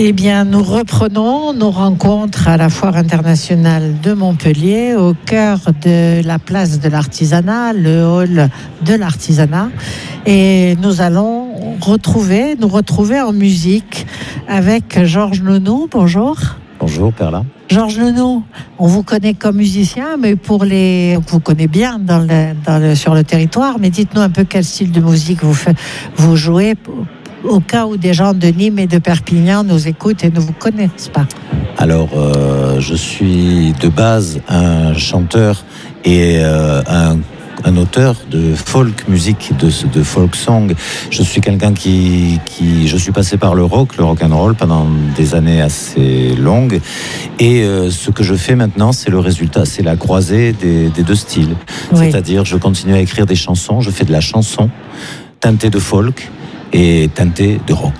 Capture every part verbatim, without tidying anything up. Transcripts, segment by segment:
Eh bien, nous reprenons nos rencontres à la Foire internationale de Montpellier, au cœur de la place de l'artisanat, le hall de l'artisanat. Et nous allons retrouver, nous retrouver en musique avec Georges Nounou. Bonjour. Bonjour, Perla. Georges Nounou, on vous connaît comme musicien, mais pour les, on vous connaît bien dans le, dans le, sur le territoire. Mais dites-nous un peu quel style de musique vous, fait, vous jouez, au cas où des gens de Nîmes et de Perpignan nous écoutent et ne vous connaissent pas. Alors, euh, je suis de base un chanteur et euh, un, un auteur de folk musique, de, de folk song. Je suis quelqu'un qui, qui... Je suis passé par le rock, le rock and roll pendant des années assez longues. Et euh, ce que je fais maintenant, c'est le résultat, c'est la croisée des, des deux styles. Oui. C'est-à-dire, je continue à écrire des chansons, je fais de la chanson teintée de folk et teinté de rock.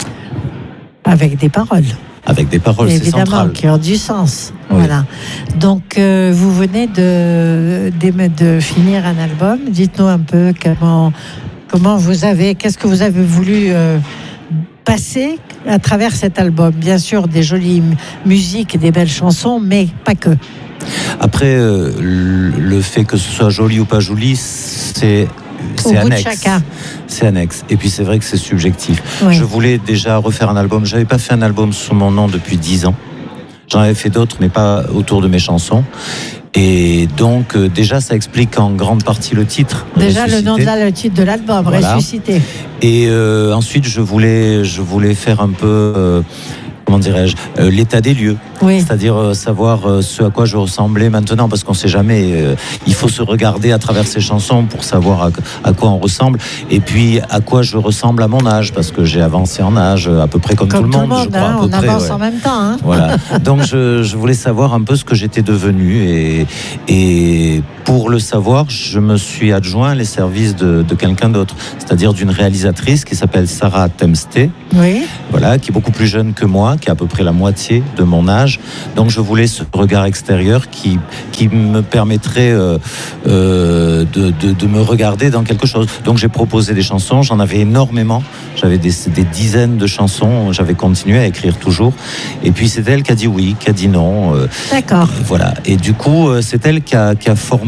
Avec des paroles. Avec des paroles, c'est central. Évidemment, qui ont du sens. Oui. Voilà. Donc, euh, vous venez de, de, de finir un album. Dites-nous un peu comment, comment vous avez, qu'est-ce que vous avez voulu euh, passer à travers cet album. Bien sûr, des jolies musiques, des belles chansons, mais pas que. Après, euh, le fait que ce soit joli ou pas joli, c'est... C'est annexe. C'est annexe. Et puis c'est vrai que c'est subjectif. Oui. Je voulais déjà refaire un album. J'avais pas fait un album sous mon nom depuis dix ans. J'en avais fait d'autres, mais pas autour de mes chansons. Et donc euh, déjà, ça explique en grande partie le titre. Déjà Ressuscité. le nom de la, le titre de l'album, voilà. Ressuscité. Et euh, ensuite, je voulais, je voulais faire un peu. Euh, comment dirais-je, euh, l'état des lieux. Oui. C'est-à-dire euh, savoir euh, ce à quoi je ressemblais maintenant, parce qu'on ne sait jamais. Euh, il faut se regarder à travers ses chansons pour savoir à, à quoi on ressemble, et puis à quoi je ressemble à mon âge, parce que j'ai avancé en âge à peu près comme, comme tout le monde. Tout le monde, je crois, hein, à peu on près, avance ouais. en même temps. Hein. Voilà. Donc je, je voulais savoir un peu ce que j'étais devenu, et, et pour le savoir, je me suis adjoint les services de, de quelqu'un d'autre, c'est-à-dire d'une réalisatrice qui s'appelle Sarah Temsté, oui. Voilà, qui est beaucoup plus jeune que moi, qui a à peu près la moitié de mon âge. Donc je voulais ce regard extérieur qui, qui me permettrait euh, euh, de, de, de me regarder dans quelque chose. Donc j'ai proposé des chansons, j'en avais énormément, j'avais des, des dizaines de chansons, j'avais continué à écrire toujours. Et puis c'est elle qui a dit oui, qui a dit non. Euh, D'accord. Voilà. Et du coup, c'est elle qui a, qui a formé